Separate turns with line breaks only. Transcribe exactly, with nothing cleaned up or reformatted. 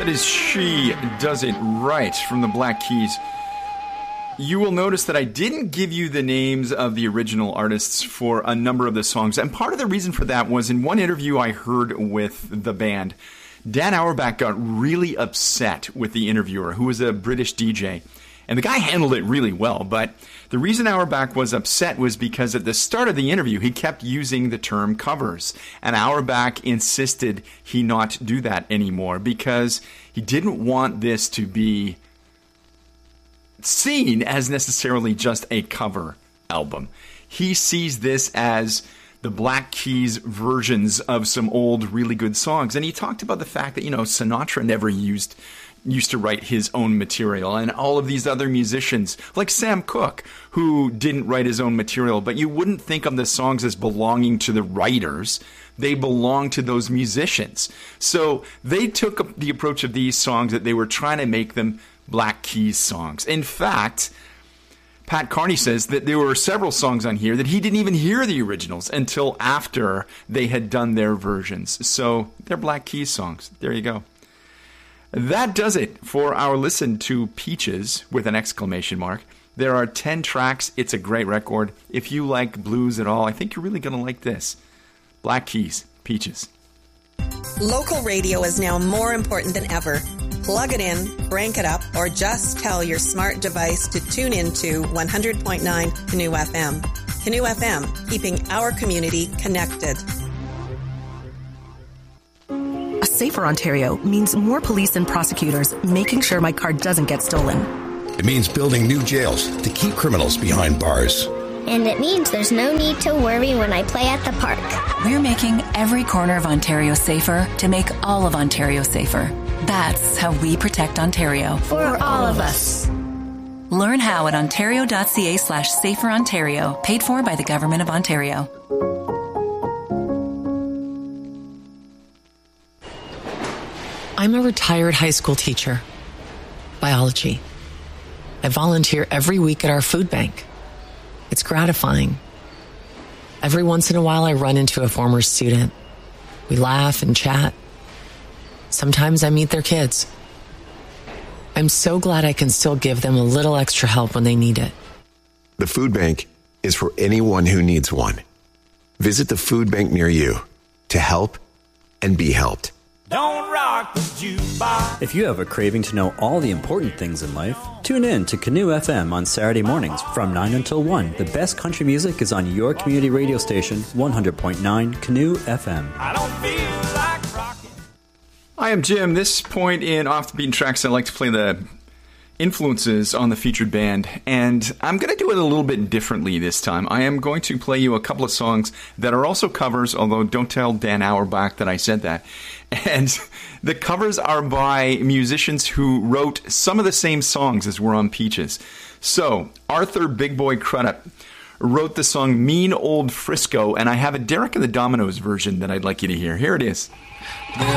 That is She Does It Right from the Black Keys. You will notice that I didn't give you the names of the original artists for a number of the songs. And part of the reason for that was in one interview I heard with the band, Dan Auerbach got really upset with the interviewer, who was a British D J. And the guy handled it really well, but the reason Auerbach was upset was because at the start of the interview, he kept using the term covers. And Auerbach insisted he not do that anymore because he didn't want this to be seen as necessarily just a cover album. He sees this as the Black Keys versions of some old, really good songs. And he talked about the fact that, you know, Sinatra never used used to write his own material, and all of these other musicians, like Sam Cooke, who didn't write his own material, but you wouldn't think of the songs as belonging to the writers. They belong to those musicians. So they took the approach of these songs that they were trying to make them Black Keys songs. In fact, Pat Carney says that there were several songs on here that he didn't even hear the originals until after they had done their versions. So they're Black Keys songs. There you go. That does it for our listen to Peaches with an exclamation mark. There are ten tracks. It's a great record. If you like blues at all, I think you're really going to like this. Black Keys, Peaches.
Local radio is now more important than ever. Plug it in, crank it up, or just tell your smart device to tune into one hundred point nine Canoe F M. Canoe F M, keeping our community connected.
A safer Ontario means more police and prosecutors making sure my car doesn't get stolen.
It means building new jails to keep criminals behind bars.
And it means there's no need to worry when I play at the park.
We're making every corner of Ontario safer to make all of Ontario safer. That's how we protect Ontario.
For, For all of us.
Learn how at ontario.ca slash safer Ontario, paid for by the Government of Ontario.
I'm a retired high school teacher. Biology. I volunteer every week at our food bank. It's gratifying. Every once in a while, I run into a former student. We laugh and chat. Sometimes I meet their kids. I'm so glad I can still give them a little extra help when they need it.
The food bank is for anyone who needs one. Visit the food bank near you to help and be helped.
Don't rock the jukebox. If you have a craving to know all the important things in life, tune in to Canoe F M on Saturday mornings from nine until one. The best country music is on your community radio station, one hundred point nine Canoe F M. I don't feel like rocking.
I am Jim. This point in Off the Beaten Tracks, I like to play the influences on the featured band, and I'm going to do it a little bit differently this time. I am going to play you a couple of songs that are also covers, although don't tell Dan Auerbach that I said that. And the covers are by musicians who wrote some of the same songs as were on Peaches. So, Arthur Big Boy Crudup wrote the song Mean Old Frisco, and I have a Derek and the Dominoes version that I'd like you to hear. Here it is.